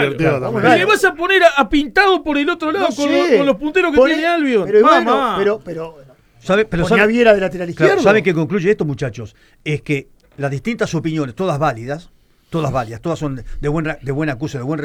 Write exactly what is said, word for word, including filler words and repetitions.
divertido claro. también. Y le vas a poner a, a Pintado por el otro lado No con, sé. los, con los punteros que Pone- tiene Albion. Pero Mamá. bueno, pero, pero ¿Sabe? Pero ponía a sabe- Viera de lateral izquierdo. Claro, ¿saben qué concluye esto, muchachos? Es que las distintas opiniones, todas válidas, todas válidas, todas son de buena, de buena acusa, de buen